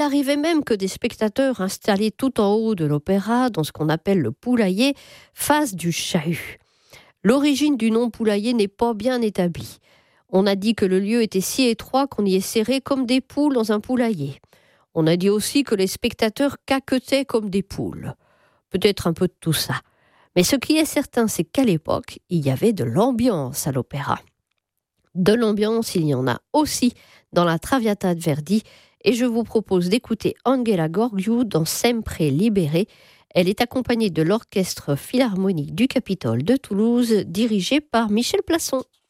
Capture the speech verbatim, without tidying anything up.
Il arrivait même que des spectateurs installés tout en haut de l'opéra, dans ce qu'on appelle le poulailler, fassent du chahut. L'origine du nom poulailler n'est pas bien établie. On a dit que le lieu était si étroit qu'on y est serré comme des poules dans un poulailler. On a dit aussi que les spectateurs caquetaient comme des poules. Peut-être un peu de tout ça. Mais ce qui est certain, c'est qu'à l'époque, il y avait de l'ambiance à l'opéra. De l'ambiance, il y en a aussi dans la Traviata de Verdi, et je vous propose d'écouter Angela Gheorghiu dans Sempre Libere. Elle est accompagnée de l'Orchestre Philharmonique du Capitole de Toulouse, dirigé par Michel Plasson.